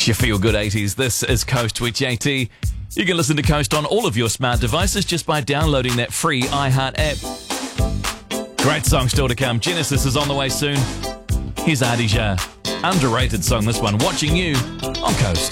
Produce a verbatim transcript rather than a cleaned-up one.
your feel-good eighties. This is Coast with J T. You can listen to Coast on all of your smart devices just by downloading that free iHeart app. Great song still to come. Genesis is on the way soon. Here's Adija. Underrated song, this one. Watching You on Coast.